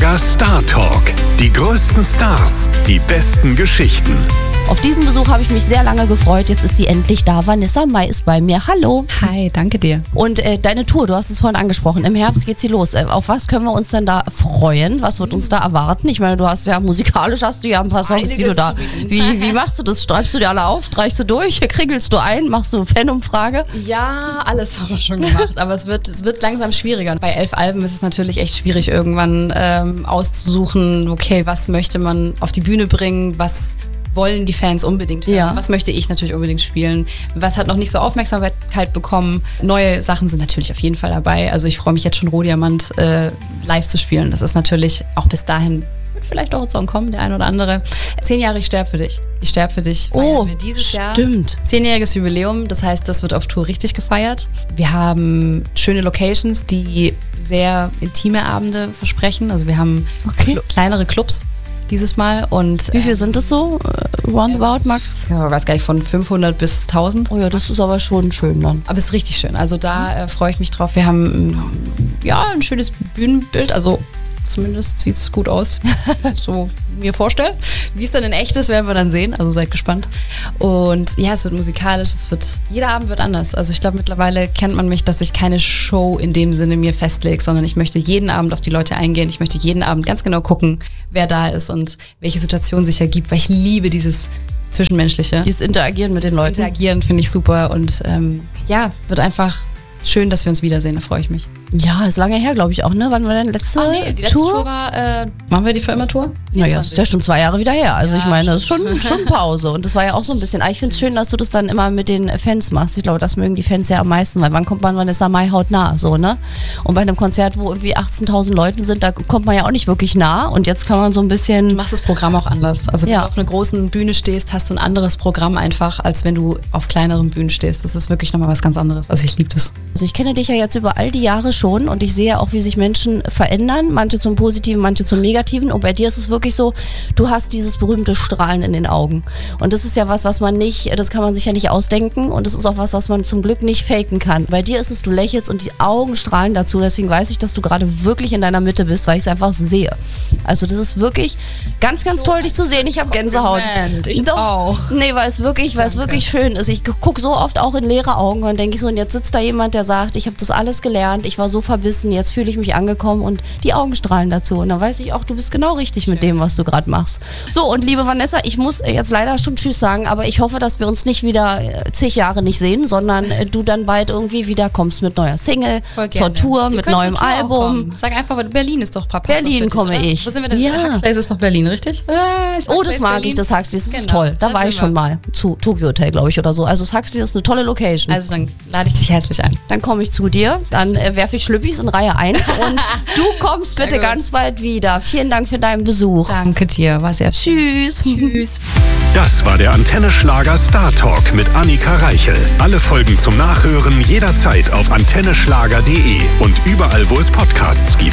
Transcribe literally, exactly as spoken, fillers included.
Schlager Star Talk. Die größten Stars, die besten Geschichten. Auf diesen Besuch habe ich mich sehr lange gefreut. Jetzt ist sie endlich da. Vanessa Mai ist bei mir. Hallo. Hi, danke dir. Und äh, deine Tour, du hast es vorhin angesprochen. Im Herbst geht sie los. Äh, auf was können wir uns denn da freuen? Was wird uns da erwarten? Ich meine, du hast ja musikalisch hast du ja ein paar Songs, die du da. Wie, wie machst du das? Streibst du die alle auf? Streichst du durch? Kringelst du ein? Machst du Fanumfrage? Ja, alles haben wir schon gemacht, aber es wird, es wird langsam schwieriger. Bei elf Alben ist es natürlich echt schwierig, irgendwann ähm, auszusuchen, okay, was möchte man auf die Bühne bringen, was wollen die Fans unbedingt hören? Ja. Was möchte ich natürlich unbedingt spielen? Was hat noch nicht so Aufmerksamkeit bekommen? Neue Sachen sind natürlich auf jeden Fall dabei. Also ich freue mich jetzt schon, Rohdiamant äh, live zu spielen. Das ist natürlich auch bis dahin, wird vielleicht auch ein Song kommen, der ein oder andere. Zehn Jahre, ich sterb für dich. Ich sterb für dich. Oh, wir dieses stimmt. Jahr. Zehnjähriges Jubiläum, das heißt, das wird auf Tour richtig gefeiert. Wir haben schöne Locations, die sehr intime Abende versprechen. Also wir haben okay. kl- kleinere Clubs dieses Mal. Und wie viel sind das so? Uh, roundabout, Max? Ja, ich weiß gar nicht, von fünfhundert bis tausend. Oh ja, das ist aber schon schön dann. Aber es ist richtig schön. Also da äh, freue ich mich drauf. Wir haben ja ein schönes Bühnenbild, also zumindest sieht es gut aus, so mir vorstelle. Wie es dann in echt ist, werden wir dann sehen, also seid gespannt. Und ja, es wird musikalisch, es wird, jeder Abend wird anders. Also ich glaube, mittlerweile kennt man mich, dass ich keine Show in dem Sinne mir festlege, sondern ich möchte jeden Abend auf die Leute eingehen. Ich möchte jeden Abend ganz genau gucken, wer da ist und welche Situation sich ergibt, weil ich liebe dieses Zwischenmenschliche. Dieses Interagieren mit den Leuten. Interagieren finde ich super und ähm, ja, wird einfach schön, dass wir uns wiedersehen, da freue ich mich. Ja, ist lange her, glaube ich auch, ne? Wann war denn letzte ah, nee, die letzte Tour? Tour war, äh, machen wir die für immer Tour? Naja, das ist ja schon zwei Jahre wieder her. Also ja, ich meine, das ist schon, schon Pause. Und das war ja auch so ein bisschen, aber ich finde es schön, dass du das dann immer mit den Fans machst. Ich glaube, das mögen die Fans ja am meisten, weil wann kommt man, Vanessa Mai hautnah, so, ne? Und bei einem Konzert, wo irgendwie achtzehntausend Leute sind, da kommt man ja auch nicht wirklich nah. Und jetzt kann man so ein bisschen... Du machst das Programm auch anders. Also wenn ja. du auf einer großen Bühne stehst, hast du ein anderes Programm einfach, als wenn du auf kleineren Bühnen stehst. Das ist wirklich nochmal was ganz anderes. Also ich liebe das. Also ich kenne dich ja jetzt über all die Jahre schon und ich sehe auch, wie sich Menschen verändern, manche zum Positiven, manche zum Negativen. Und bei dir ist es wirklich so, du hast dieses berühmte Strahlen in den Augen. Und das ist ja was, was man nicht, das kann man sich ja nicht ausdenken und das ist auch was, was man zum Glück nicht faken kann. Bei dir ist es, du lächelst und die Augen strahlen dazu. Deswegen weiß ich, dass du gerade wirklich in deiner Mitte bist, weil ich es einfach sehe. Also das ist wirklich ganz, ganz toll, dich zu sehen. Ich habe Gänsehaut. Ich Doch. auch. Nee, weil es wirklich, weil es wirklich schön ist. Ich gucke so oft auch in leere Augen und denke ich so, und jetzt sitzt da jemand, der sagt, ich habe das alles gelernt, ich war so verbissen, jetzt fühle ich mich angekommen und die Augen strahlen dazu. Und dann weiß ich auch, du bist genau richtig mit dem, was du gerade machst. So, und liebe Vanessa, ich muss jetzt leider schon Tschüss sagen, aber ich hoffe, dass wir uns nicht wieder zig Jahre nicht sehen, sondern du dann bald irgendwie wieder kommst mit neuer Single, zur Tour, Ihr mit könnt neuem zur Tour auch Album. kommen. Sag einfach, Berlin ist doch Papa. Berlin doch komme oder? ich. Wo sind wir denn? Ja. Huxleys ist doch Berlin, richtig? Ah, ist Oh, das Huxleys mag Berlin? ich, das Huxleys, das ist Genau, toll. Da da war sind ich schon wir. mal. Zu Tokyo Hotel, glaube ich, oder so. Also das Huxleys ist eine tolle Location. Also dann lade ich dich herzlich ein. Dann komme ich zu dir, dann äh, werfe ich Schlüppis in Reihe eins und du kommst bitte gut. ganz bald wieder. Vielen Dank für deinen Besuch. Danke dir, war sehr Tschüss. Tschüss. Das war der Antenne Schlager Star Talk mit Annika Reichel. Alle Folgen zum Nachhören jederzeit auf antenne schlager punkt de und überall, wo es Podcasts gibt.